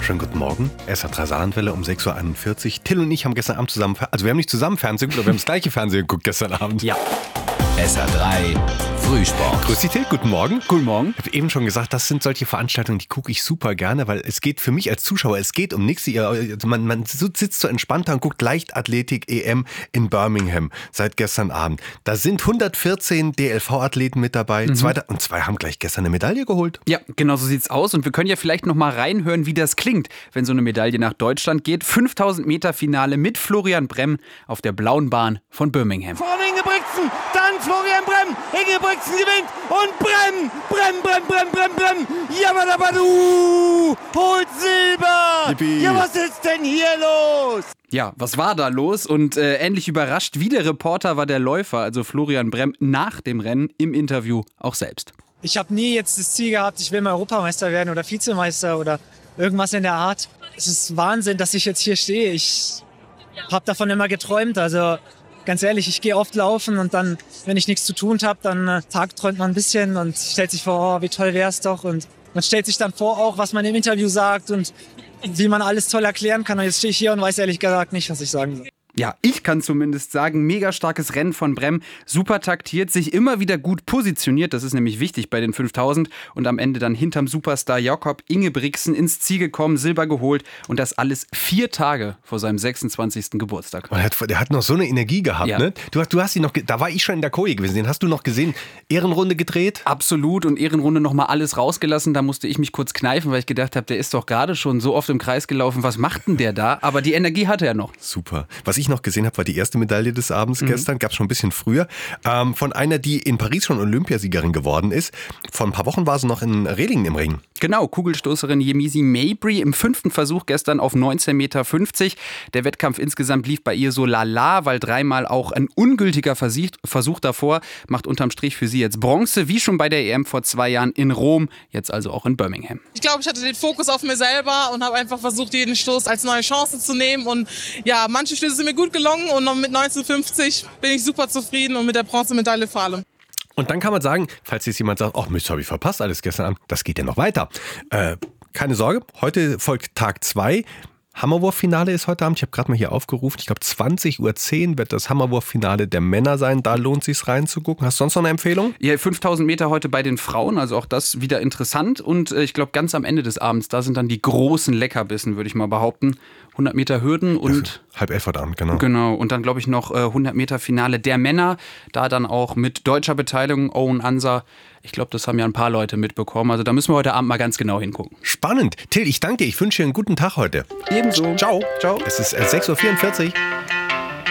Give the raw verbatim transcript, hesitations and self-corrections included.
Schönen guten Morgen. Es hat drei Saarlandwelle um sechs Uhr einundvierzig. Till und ich haben gestern Abend zusammen, also wir haben nicht zusammen Fernsehen geguckt, aber wir haben das gleiche Fernsehen geguckt gestern Abend. Ja. S R drei Frühsport. Grüß dich, Till, guten Morgen. Guten Morgen. Ich habe eben schon gesagt, das sind solche Veranstaltungen, die gucke ich super gerne, weil es geht für mich als Zuschauer, es geht um nichts. Also man, man sitzt so entspannter und guckt Leichtathletik-E M in Birmingham seit gestern Abend. Da sind hundertvierzehn D L V-Athleten mit dabei, mhm. zwei, und zwei haben gleich gestern eine Medaille geholt. Ja, genau so sieht's aus. Und wir können ja vielleicht noch mal reinhören, wie das klingt, wenn so eine Medaille nach Deutschland geht. fünftausend Meter Finale mit Florian Bremm auf der blauen Bahn von Birmingham. Vorne Ingebrigtsen, dann Florian Bremm. Ingebrigtsen gewinnt und Bremm, Bremm, Bremm, Bremm, Bremm, Bremm. Jabadabadu, holt Silber. Yippie. Ja, was ist denn hier los? Ja, was war da los? Und äh, ähnlich überrascht wie der Reporter war der Läufer, also Florian Bremm, nach dem Rennen im Interview auch selbst. Ich habe nie jetzt das Ziel gehabt, ich will mal Europameister werden oder Vizemeister oder irgendwas in der Art. Es ist Wahnsinn, dass ich jetzt hier stehe. Ich habe davon immer geträumt. Also ganz ehrlich, ich gehe oft laufen und dann, wenn ich nichts zu tun habe, dann äh, tagträumt man ein bisschen und stellt sich vor, oh, wie toll wär's doch. Und man stellt sich dann vor, auch was man im Interview sagt und wie man alles toll erklären kann. Und jetzt stehe ich hier und weiß ehrlich gesagt nicht, was ich sagen soll. Ja, ich kann zumindest sagen, mega starkes Rennen von Bremm, super taktiert, sich immer wieder gut positioniert, das ist nämlich wichtig bei den fünftausend und am Ende dann hinterm Superstar Jakob Ingebrigtsen ins Ziel gekommen, Silber geholt und das alles vier Tage vor seinem sechsundzwanzigsten Geburtstag. Der hat, der hat noch so eine Energie gehabt, ja. ne? Du, du hast ihn noch, da war ich schon in der Koje gewesen, den hast du noch gesehen, Ehrenrunde gedreht? Absolut und Ehrenrunde nochmal alles rausgelassen, da musste ich mich kurz kneifen, weil ich gedacht habe, der ist doch gerade schon so oft im Kreis gelaufen, was macht denn der da? Aber die Energie hatte er noch. Super. Was ich noch gesehen habe, war die erste Medaille des Abends mhm. gestern, gab es schon ein bisschen früher, ähm, von einer, die in Paris schon Olympiasiegerin geworden ist. Vor ein paar Wochen war sie noch in Rehlingen im Ring. Genau, Kugelstoßerin Yemisi Mabry im fünften Versuch gestern auf neunzehn Meter fünfzig. Der Wettkampf insgesamt lief bei ihr so lala, weil dreimal auch ein ungültiger Versuch, Versuch davor macht unterm Strich für sie jetzt Bronze, wie schon bei der E M vor zwei Jahren in Rom, jetzt also auch in Birmingham. Ich glaube, ich hatte den Fokus auf mir selber und habe einfach versucht, jeden Stoß als neue Chance zu nehmen. Und ja, manche Stöße sind mir gut gelungen und mit neunzehn fünfzig bin ich super zufrieden und mit der Bronzemedaille vor allem. Und dann kann man sagen, falls jetzt jemand sagt, ach Mist, habe ich verpasst alles gestern Abend, das geht ja noch weiter. Äh, keine Sorge, heute folgt Tag zwei. Hammerwurf-Finale ist heute Abend. Ich habe gerade mal hier aufgerufen. Ich glaube, zwanzig Uhr zehn wird das Hammerwurf-Finale der Männer sein. Da lohnt es sich reinzugucken. Hast du sonst noch eine Empfehlung? Ja, fünftausend Meter heute bei den Frauen. Also auch das wieder interessant. Und äh, ich glaube, ganz am Ende des Abends, da sind dann die großen Leckerbissen, würde ich mal behaupten. hundert Meter Hürden und... Ja, halb elf heute Abend, genau. Genau. Und dann, glaube ich, noch äh, hundert Meter Finale der Männer. Da dann auch mit deutscher Beteiligung. Owen Ansa. Ich glaube, das haben ja ein paar Leute mitbekommen. Also da müssen wir heute Abend mal ganz genau hingucken. Spannend. Till, ich danke dir. Ich wünsche dir einen guten Tag heute. Ebenso. Ciao. Ciao. Es ist sechs Uhr vierundvierzig.